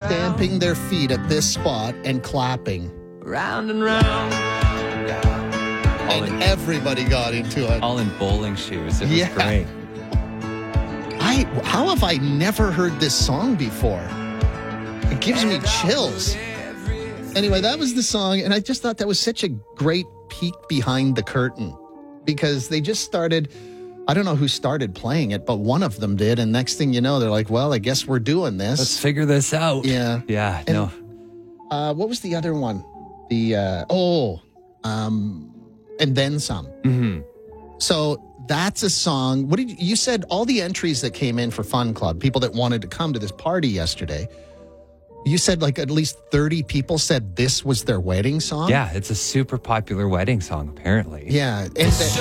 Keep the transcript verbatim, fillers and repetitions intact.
stamping their feet at this spot and clapping. Round and round. And in, everybody got into it. All in bowling shoes. It was Yeah. great. I how have I never heard this song before? It gives me chills. Anyway, that was the song, and I just thought that was such a great peek behind the curtain because they just started, I don't know who started playing it, but one of them did, and next thing you know, they're like, well, I guess we're doing this. Let's figure this out. Yeah. Yeah, And, no. Uh, what was the other one? The, uh, oh, um, and then some. Mm-hmm. So that's a song. What did you, you said all the entries that came in for Fun Club, people that wanted to come to this party yesterday, you said like at least thirty people said this was their wedding song? Yeah, it's a super popular wedding song, apparently. Yeah. And that,